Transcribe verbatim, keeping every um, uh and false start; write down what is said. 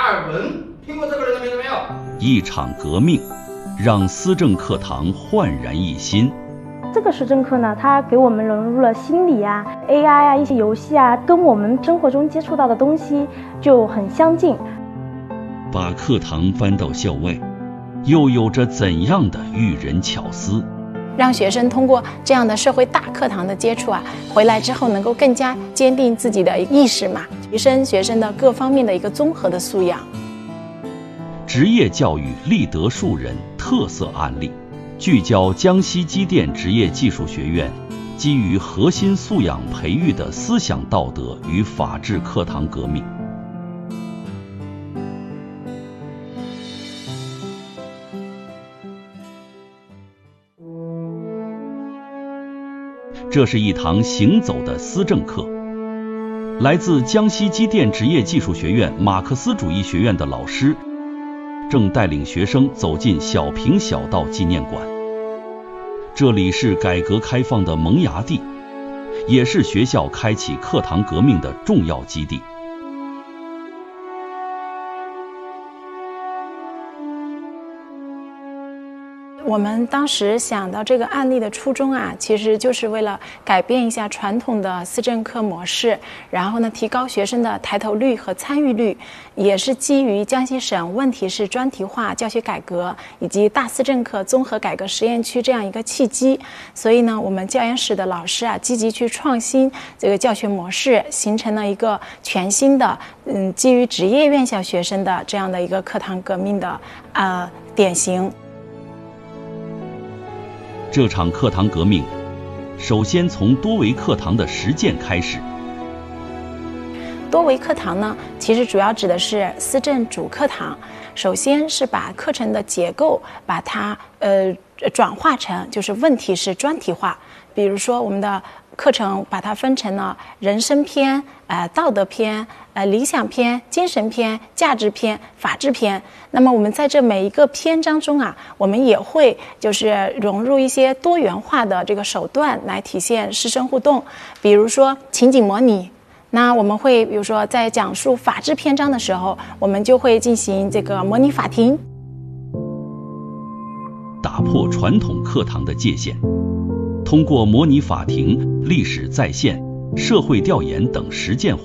尔文，听过这个人的名字没有？ 一场革命，让思政课堂焕然一新。 这个思政课呢，它给我们融入了心理啊、A I 啊、一些游戏啊，跟我们生活中接触到的东西就很相近。 把课堂搬到校外，又有着怎样的育人巧思？ 让学生通过这样的社会大课堂的接触啊，回来之后能够更加坚定自己的意识嘛，提升学生的各方面的一个综合的素养。 职业教育立德树人特色案例，聚焦江西机电职业技术学院基于核心素养培育的思想道德与法治课堂革命。这是一堂行走的思政课，来自江西机电职业技术学院马克思主义学院的老师正带领学生走进小平小道纪念馆。这里是改革开放的萌芽地，也是学校开启课堂革命的重要基地。 我们当时想到这个案例的初衷啊，其实就是为了改变一下传统的思政课模式，然后呢，提高学生的抬头率和参与率，也是基于江西省问题是专题化教学改革以及大思政课综合改革实验区这样一个契机。所以呢，我们教研室的老师啊，积极去创新这个教学模式，形成了一个全新的，嗯，基于职业院校学生的这样的一个课堂革命的呃典型。 这场课堂革命，首先从多维课堂的实践开始。 多维课堂呢，其实主要指的是思政主课堂。首先是把课程的结构，把它呃转化成就是问题是专题化。比如说我们的课程把它分成了人生篇、呃道德篇、呃理想篇、精神篇、价值篇、法治篇。那么我们在这每一个篇章中啊，我们也会就是融入一些多元化的这个手段来体现师生互动，比如说情景模拟。那我们会比如说在讲述法治篇章的时候，我们就会进行这个模拟法庭， 打破传统课堂的界限，通过模拟法庭、历史再现、社会调研等实践活